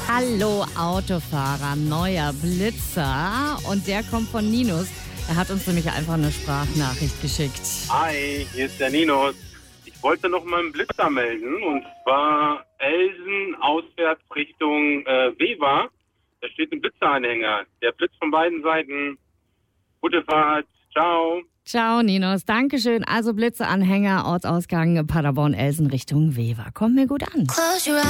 Hallo Autofahrer, neuer Blitzer und der kommt von Ninus. Er hat uns nämlich einfach eine Sprachnachricht geschickt. Hi, hier ist der Ninus. Ich wollte noch mal einen Blitzer melden und zwar Elsen auswärts Richtung Weber. Da steht ein Blitzeranhänger. Der blitzt von beiden Seiten. Gute Fahrt. Ciao. Ciao Ninus, Dankeschön. Also Blitzeranhänger, Ortsausgang Paderborn-Elsen Richtung Weber. Kommt mir gut an.